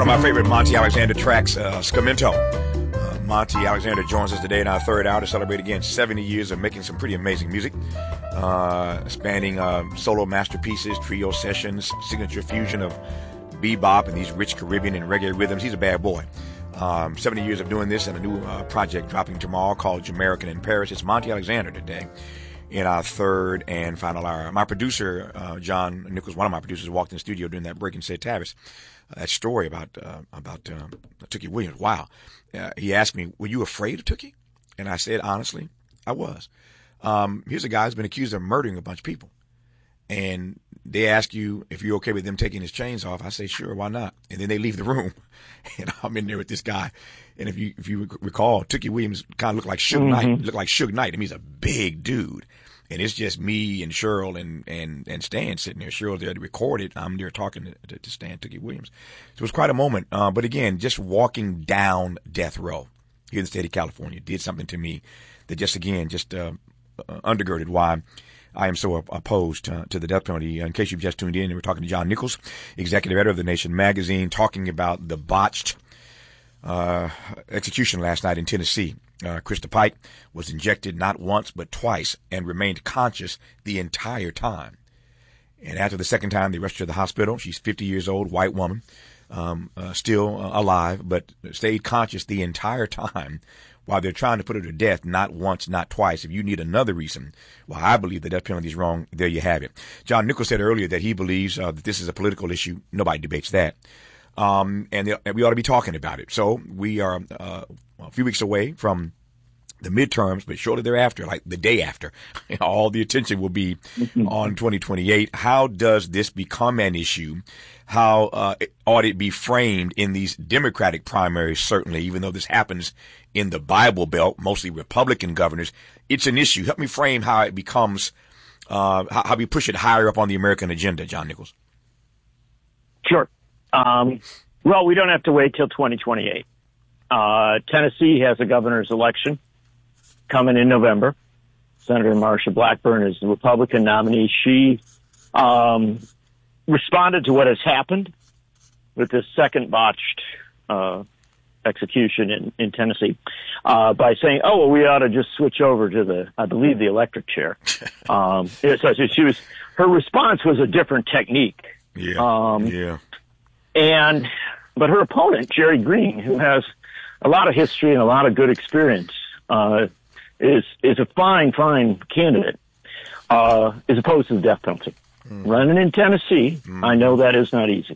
One of my favorite Monty Alexander tracks, Scamento. Monty Alexander joins us today in our third hour to celebrate again 70 years of making some pretty amazing music, spanning solo masterpieces, trio sessions, signature fusion of bebop and these rich Caribbean and reggae rhythms. He's a bad boy. 70 years of doing this, and a new project dropping tomorrow called Jamaican in Paris. It's Monty Alexander today in our third and final hour. My producer, John Nichols, one of my producers, walked in the studio during that break and said, Tavis, that story about Tookie Williams. Wow. He asked me, were you afraid of Tookie? And I said, honestly, I was. Here's a guy who's been accused of murdering a bunch of people. And they ask you if you're okay with them taking his chains off. I say, sure, why not? And then they leave the room. And I'm in there with this guy. And if you recall, Tookie Williams kind of looked like Suge Knight. I mean, he's a big dude. And it's just me and Cheryl and Stan sitting there. Cheryl's there to record it. I'm there talking to Stan Tookie Williams. So it was quite a moment. But again, just walking down death row here in the state of California did something to me that just undergirded why I am so opposed to the death penalty. In case you've just tuned in, we're talking to John Nichols, executive editor of The Nation magazine, talking about the botched execution last night in Tennessee. Krista Pike was injected not once but twice and remained conscious the entire time. And after the second time, they rushed her to the hospital. She's 50 years old, white woman, still alive, but stayed conscious the entire time while they're trying to put her to death, not once, not twice. If you need another reason why I believe the death penalty is wrong, there you have it. John Nichols said earlier that he believes that this is a political issue. Nobody debates that. And we ought to be talking about it. So we are a few weeks away from the midterms, but shortly thereafter, like the day after, all the attention will be on 2028. How does this become an issue? How ought it be framed in these Democratic primaries? Certainly, even though this happens in the Bible Belt, mostly Republican governors, it's an issue. Help me frame how it becomes, how we push it higher up on the American agenda, John Nichols. Sure. Well, we don't have to wait till 2028. Tennessee has a governor's election coming in November. Senator Marsha Blackburn is the Republican nominee. She responded to what has happened with this second botched execution in Tennessee by saying, "Oh, well, we ought to just switch over to the electric chair." So her response was a different technique. Yeah. But her opponent, Jerry Green, who has a lot of history and a lot of good experience, is a fine candidate, as opposed to the death penalty. Running in Tennessee, I know that is not easy.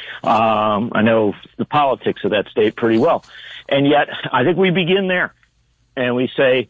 I know the politics of that state pretty well. And yet, I think we begin there. And we say,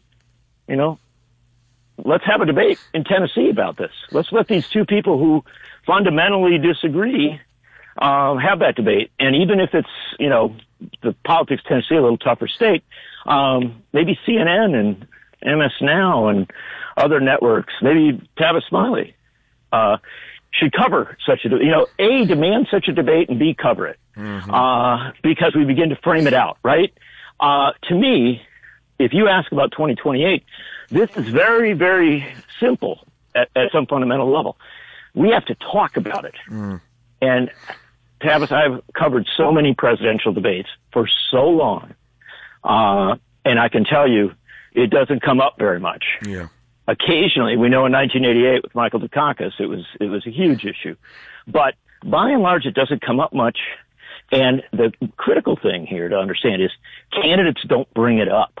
let's have a debate in Tennessee about this. Let's let these two people who fundamentally disagree have that debate. And even if it's, the politics of Tennessee, a little tougher state, maybe CNN and MS Now and other networks, maybe Tavis Smiley, should cover such a, A, demand such a debate, and B, cover it. Because we begin to frame it out, right? To me, if you ask about 2028, this is very, very simple at some fundamental level. We have to talk about it. And Tavis, I've covered so many presidential debates for so long, and I can tell you, it doesn't come up very much. Yeah. Occasionally, we know in 1988 with Michael Dukakis, it was a huge issue, but by and large, it doesn't come up much. And the critical thing here to understand is candidates don't bring it up.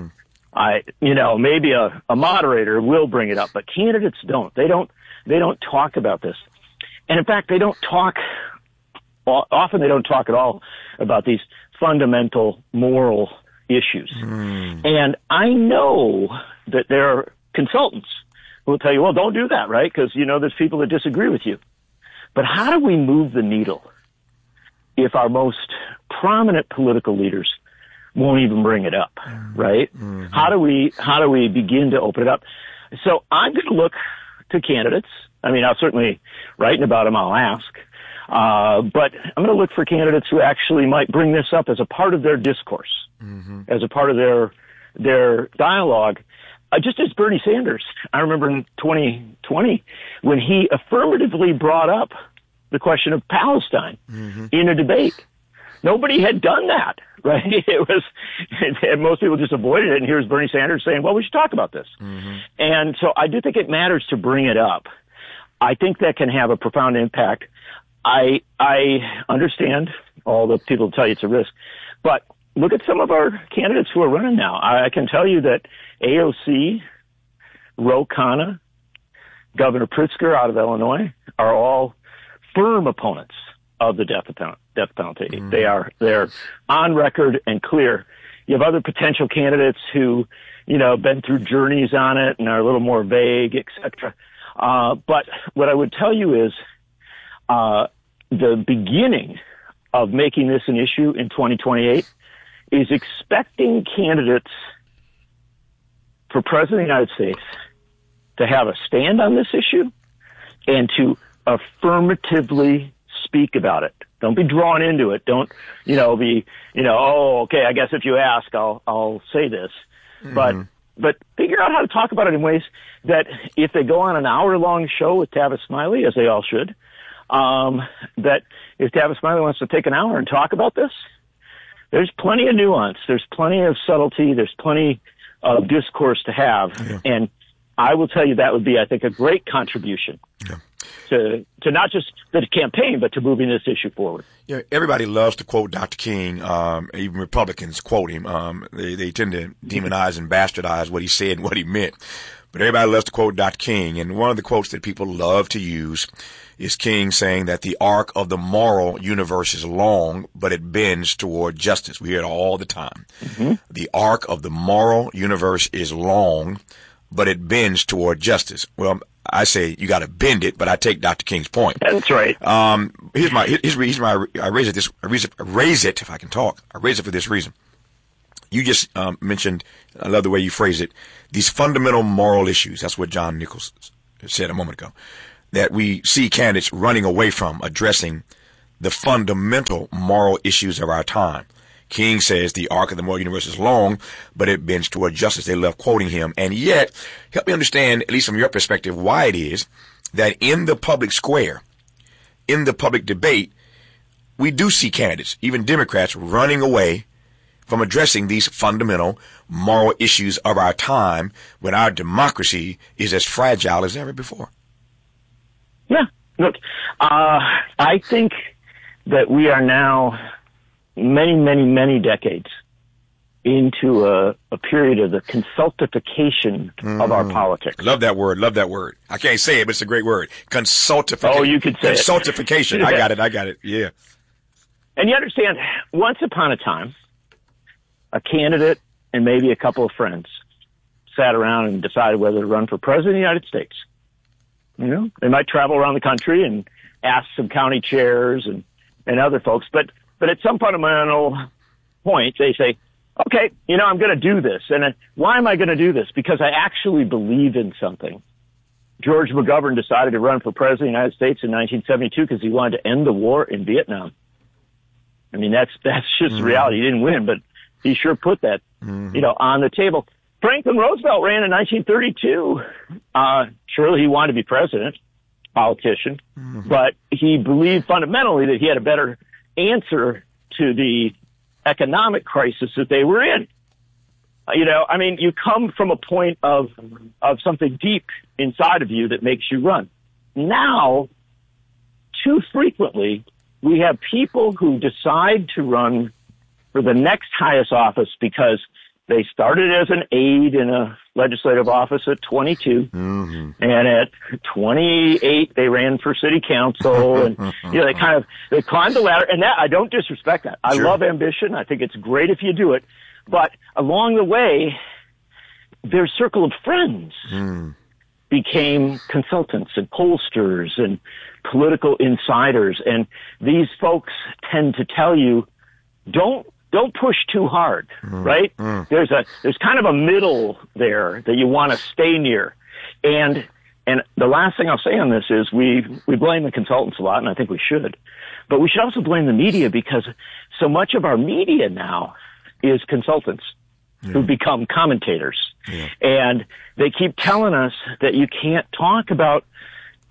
Maybe a moderator will bring it up, but candidates don't. They don't talk about this. And in fact, often they don't talk at all about these fundamental moral issues. And I know that there are consultants who will tell you, well, don't do that, right? Because, there's people that disagree with you. But how do we move the needle if our most prominent political leaders won't even bring it up, right? How do we begin to open it up? So I'm going to look to candidates. I mean, I'll certainly, writing about them, I'll ask. But I'm going to look for candidates who actually might bring this up as a part of their discourse, as a part of their dialogue. Just as Bernie Sanders, I remember in 2020 when he affirmatively brought up the question of Palestine in a debate. nobody had done that, right? It was, and most people just avoided it. And here's Bernie Sanders saying, well, we should talk about this. Mm-hmm. And so I do think it matters to bring it up. I think that can have a profound impact. I understand all the people tell you it's a risk, but look at some of our candidates who are running now. I can tell you that AOC, Ro Khanna, Governor Pritzker out of Illinois are all firm opponents of the death penalty. Mm. They're on record and clear. You have other potential candidates who, been through journeys on it and are a little more vague, et cetera. But what I would tell you is, the beginning of making this an issue in 2028 is expecting candidates for President of the United States to have a stand on this issue and to affirmatively speak about it. Don't be drawn into it. Don't, okay, I guess if you ask, I'll say this. Mm-hmm. But figure out how to talk about it in ways that if they go on an hour-long show with Tavis Smiley, as they all should, that if Tavis Smiley wants to take an hour and talk about this, there's plenty of nuance. There's plenty of subtlety. There's plenty of discourse to have. Yeah. And I will tell you that would be, I think, a great contribution to not just the campaign, but to moving this issue forward. Yeah, everybody loves to quote Dr. King. Even Republicans quote him. They tend to demonize and bastardize what he said and what he meant. But everybody loves to quote Dr. King. And one of the quotes that people love to use is King saying that the arc of the moral universe is long, but it bends toward justice. We hear it all the time. Mm-hmm. The arc of the moral universe is long, but it bends toward justice. Well, I say you got to bend it, but I take Dr. King's point. That's right. Here's my I raise it if I can talk. I raise it for this reason. You just mentioned, I love the way you phrase it, these fundamental moral issues. That's what John Nichols said a moment ago, that we see candidates running away from addressing the fundamental moral issues of our time. King says the arc of the moral universe is long, but it bends toward justice. They love quoting him. And yet, help me understand, at least from your perspective, why it is that in the public square, in the public debate, we do see candidates, even Democrats, running away from addressing these fundamental moral issues of our time when our democracy is as fragile as ever before. Yeah. Look, I think that we are now many, many, many decades into a period of the consultification of our politics. Love that word. Love that word. I can't say it, but it's a great word. Consultification. Oh, you could say consultification. it. I got it. Yeah. And you understand, once upon a time, a candidate and maybe a couple of friends sat around and decided whether to run for president of the United States. They might travel around the country and ask some county chairs and other folks, but at some fundamental point, they say, okay, I'm going to do this. And why am I going to do this? Because I actually believe in something. George McGovern decided to run for president of the United States in 1972 because he wanted to end the war in Vietnam. I mean, that's just reality. He didn't win, but he sure put that, on the table. Franklin Roosevelt ran in 1932. Surely he wanted to be president, politician, but he believed fundamentally that he had a better answer to the economic crisis that they were in. You come from a point of something deep inside of you that makes you run. Now, too frequently, we have people who decide to run for the next highest office because they started as an aide in a legislative office at 22, and at 28 they ran for city council, and they climbed the ladder. And that, I don't disrespect that. I love ambition. I think it's great if you do it, but along the way, their circle of friends became consultants and pollsters and political insiders, and these folks tend to tell you, don't push too hard, right? There's kind of a middle there that you want to stay near. And the last thing I'll say on this is we blame the consultants a lot, and I think we should. But we should also blame the media, because so much of our media now is consultants who become commentators. Yeah. And they keep telling us that you can't talk about,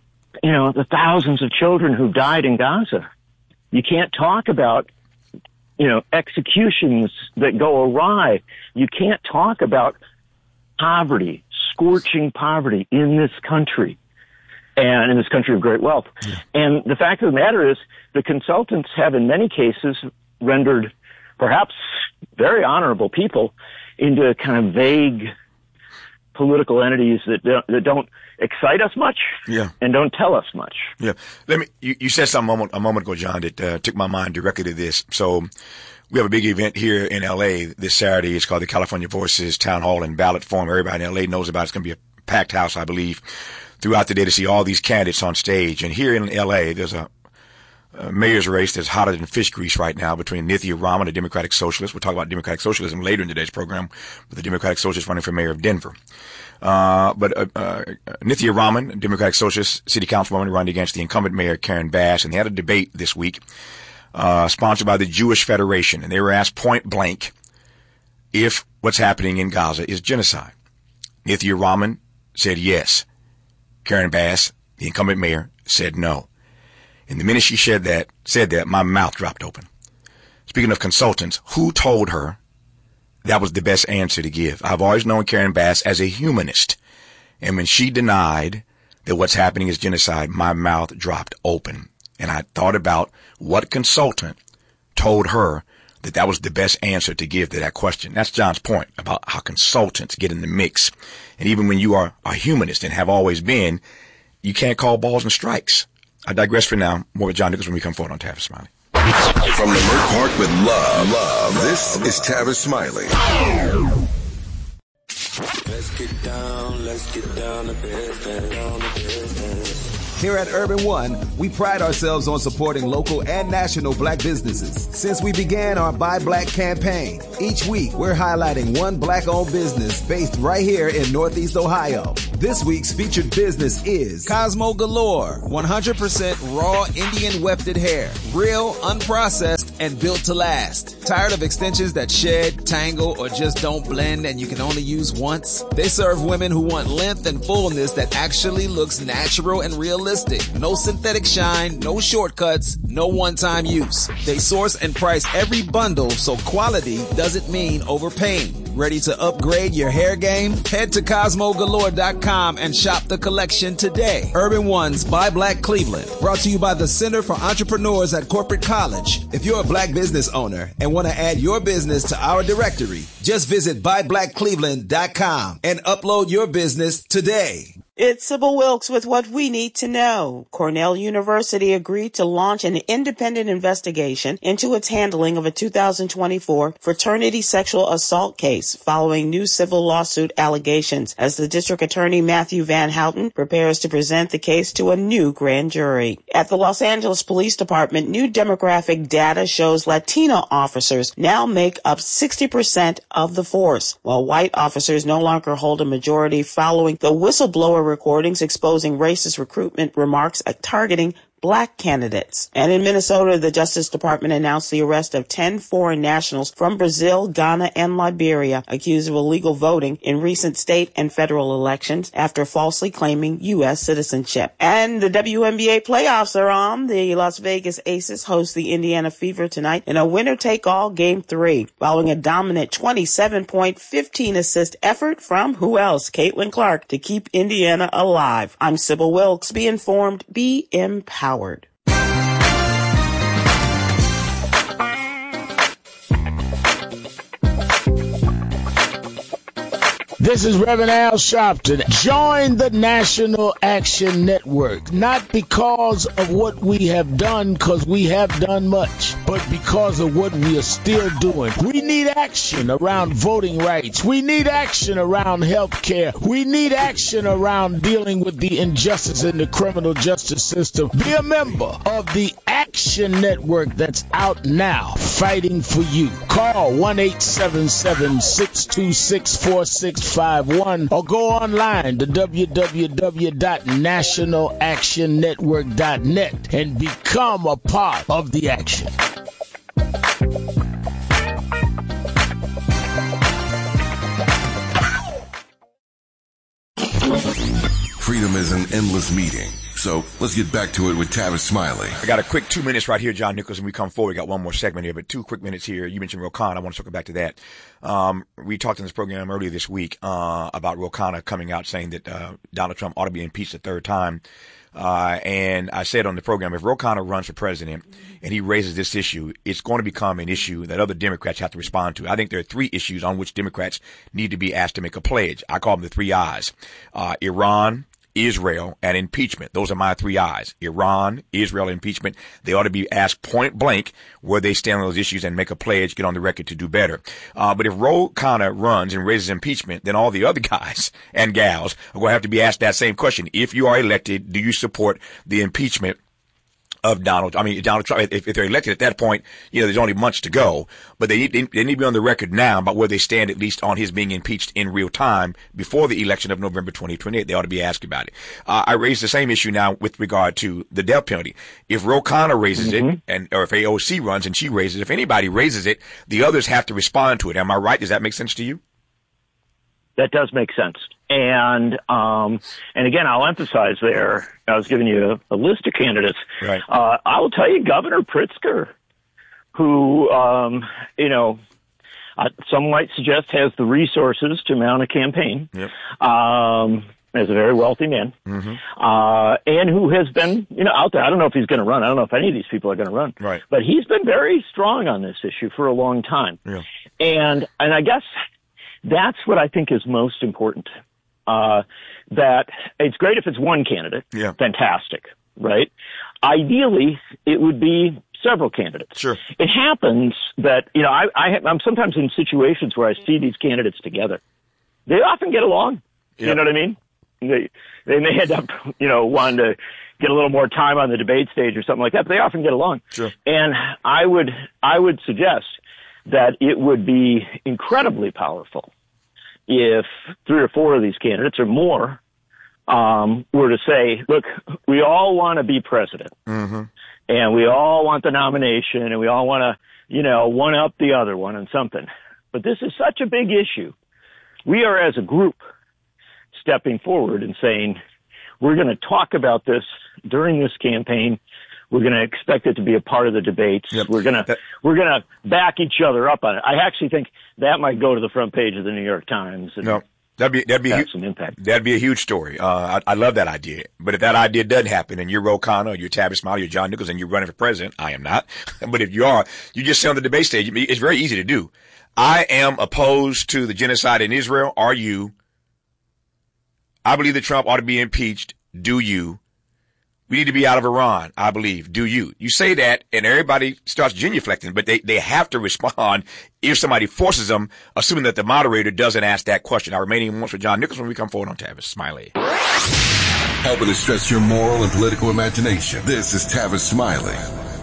the thousands of children who died in Gaza. You can't talk about executions that go awry. You can't talk about poverty, scorching poverty in this country and in this country of great wealth. Yeah. And the fact of the matter is the consultants have in many cases rendered perhaps very honorable people into kind of vague political entities that don't excite us much, and don't tell us much. Yeah, you said something a moment ago, John, that took my mind directly to this. So we have a big event here in L.A. this Saturday. It's called the California Voices Town Hall and Ballot Forum. Everybody in L.A. knows about it. It's going to be a packed house, I believe, throughout the day to see all these candidates on stage. And here in L.A., there's a mayor's race that's hotter than fish grease right now between Nithya Raman, a Democratic Socialist. We'll talk about Democratic Socialism later in today's program with the Democratic Socialist running for mayor of Denver. But Nithya Raman, a Democratic Socialist city councilwoman, running against the incumbent mayor Karen Bass, and they had a debate this week sponsored by the Jewish Federation, and they were asked point blank if what's happening in Gaza is genocide. Nithya Raman said yes. Karen Bass, the incumbent mayor, said no. And the minute she said that, my mouth dropped open. Speaking of consultants, who told her that was the best answer to give? I've always known Karen Bass as a humanist. And when she denied that what's happening is genocide, my mouth dropped open. And I thought about what consultant told her that was the best answer to give to that question. That's John's point about how consultants get in the mix. And even when you are a humanist and have always been, you can't call balls and strikes. I digress for now. More with John Nichols when we come forward on Tavis Smiley. From Leimert Park with love, this is Tavis Smiley. Let's get down to business. Here at Urban One, we pride ourselves on supporting local and national black businesses. Since we began our Buy Black campaign, each week we're highlighting one black-owned business based right here in Northeast Ohio. This week's featured business is Cosmo Galore, 100% raw Indian wefted hair, real, unprocessed, and built to last. Tired of extensions that shed, tangle, or just don't blend and you can only use once? They serve women who want length and fullness that actually looks natural and realistic. No synthetic shine, no shortcuts, no one-time use. They source and price every bundle so quality doesn't mean overpaying. Ready to upgrade your hair game? Head to CosmoGalore.com and shop the collection today. Urban One's Buy Black Cleveland, brought to you by the Center for Entrepreneurs at Corporate College. If you're a black business owner and want to add your business to our directory, just visit BuyBlackCleveland.com and upload your business today. It's Sybil Wilkes with what we need to know. Cornell University agreed to launch an independent investigation into its handling of a 2024 fraternity sexual assault case following new civil lawsuit allegations as the District Attorney Matthew Van Houten prepares to present the case to a new grand jury. At the Los Angeles Police Department, new demographic data shows Latino officers now make up 60% of the force, while white officers no longer hold a majority following the whistleblower recordings exposing racist recruitment remarks targeting black candidates. And in Minnesota, the Justice Department announced the arrest of 10 foreign nationals from Brazil, Ghana, and Liberia accused of illegal voting in recent state and federal elections after falsely claiming U.S. citizenship. And the WNBA playoffs are on. The Las Vegas Aces host the Indiana Fever tonight in a winner-take-all Game 3, following a dominant 27-point, 15-assist effort from who else? Caitlin Clark to keep Indiana alive. I'm Sybil Wilkes. Be informed, be empowered. This is Reverend Al Sharpton. Join the National Action Network, not because of what we have done, because we have done much, but because of what we are still doing. We need action around voting rights. We need action around health care. We need action around dealing with the injustice in the criminal justice system. Be a member of the Action Network that's out now, fighting for you. Call 1-877-626-4651 or go online to www.nationalactionnetwork.net and become a part of the action. Freedom is an endless meeting. So let's get back to it with Tavis Smiley. I got a quick 2 minutes right here, John Nichols, and we come forward. We got one more segment here, but 2 quick minutes here. You mentioned Ro Khanna. I want to circle back to that. We talked in this program earlier this week about Ro Khanna coming out saying that Donald Trump ought to be impeached a third time. And I said on the program, if Ro Khanna runs for president and he raises this issue, it's going to become an issue that other Democrats have to respond to. I think there are 3 issues on which Democrats need to be asked to make a pledge. I call them the 3 I's. Iran, Israel, and impeachment. Those are my 3 I's. Iran, Israel, impeachment. They ought to be asked point blank where they stand on those issues and make a pledge, get on the record to do better. But if Ro Khanna runs and raises impeachment, then all the other guys and gals are going to have to be asked that same question. If you are elected, do you support the impeachment of Donald Trump? If they're elected at that point, there's only months to go, but they need to be on the record now about where they stand, at least on his being impeached in real time before the election of November 2028. They ought to be asked about it. I raised the same issue now with regard to the death penalty. If Ro Khanna raises it, or if AOC runs and she raises it, if anybody raises it, the others have to respond to it. Am I right? Does that make sense to you? That does make sense. And again, I'll emphasize there, I was giving you a list of candidates. Right. I will tell you Governor Pritzker, who, some might suggest has the resources to mount a campaign. Yep. As a very wealthy man. And who has been, out there. I don't know if he's going to run. I don't know if any of these people are going to run. Right. But he's been very strong on this issue for a long time. Yeah. And I guess that's what I think is most important. That it's great if it's one candidate. Yeah. Fantastic. Right? Ideally, it would be several candidates. Sure. It happens that, I'm sometimes in situations where I see these candidates together. They often get along. Yep. You know what I mean? They may end up, wanting to get a little more time on the debate stage or something like that, but they often get along. Sure. And I would suggest that it would be incredibly powerful if 3 or 4 of these candidates or more were to say, look, we all want to be president, and we all want the nomination, and we all want to, one up the other one and something. But this is such a big issue. We are, as a group, stepping forward and saying, we're going to talk about this during this campaign. We're going to expect it to be a part of the debates. Yep. We're going to back each other up on it. I actually think that might go to the front page of the New York Times. And that'd be have some impact. That'd be a huge story. I love that idea. But if that idea doesn't happen, and you're Ro Khanna, or you're Tavis Smiley, or John Nichols, and you're running for president, I am not. But if you are, you just say on the debate stage, it's very easy to do. I am opposed to the genocide in Israel. Are you? I believe that Trump ought to be impeached. Do you? We need to be out of Iran, I believe. Do you? You say that, and everybody starts genuflecting, but they have to respond if somebody forces them, assuming that the moderator doesn't ask that question. Our remaining moments for John Nichols when we come forward on Tavis Smiley. Helping to stretch your moral and political imagination. This is Tavis Smiley.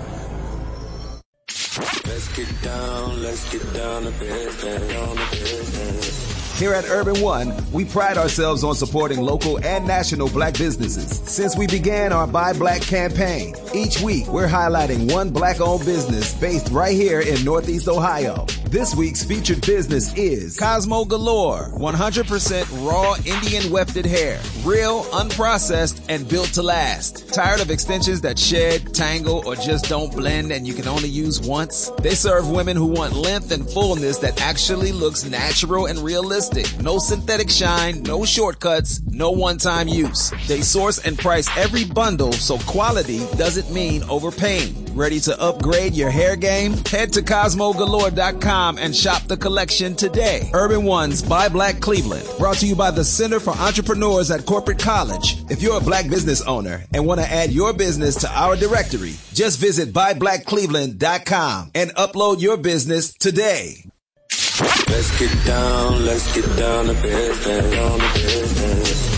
Let's get down to business. Here at Urban One, we pride ourselves on supporting local and national black businesses. Since we began our Buy Black campaign, each week we're highlighting one black-owned business based right here in Northeast Ohio. This week's featured business is Cosmo Galore, 100% raw Indian wefted hair, real, unprocessed, and built to last. Tired of extensions that shed, tangle, or just don't blend and you can only use once? They serve women who want length and fullness that actually looks natural and realistic. No synthetic shine, no shortcuts, no one-time use. They source and price every bundle so quality doesn't mean overpaying. Ready to upgrade your hair game? Head to CosmoGalore.com and shop the collection today. Urban One's Buy Black Cleveland, brought to you by the Center for Entrepreneurs at Corporate College. If you're a black business owner and want to add your business to our directory, just visit BuyBlackCleveland.com and upload your business today. Let's get down to business.